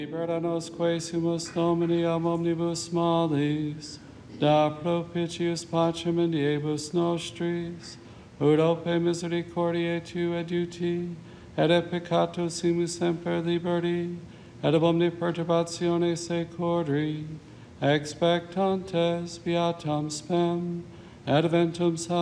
Libera nos quae sumus Domini omnibus malis, da propitius pacem in diebus nostris, ut ope misericordiae tu eduti, et peccato simus semper liberti, et ab omni perturbatione secori, expectantes beatam spem, adventum